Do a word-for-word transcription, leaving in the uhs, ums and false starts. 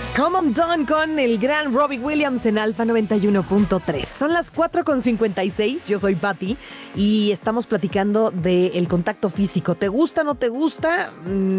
Come on Done con el gran Robbie Williams en Alfa noventa y uno punto tres. Son las cuatro con cincuenta y seis, yo soy Patti y estamos platicando del contacto físico. ¿Te gusta, no te gusta?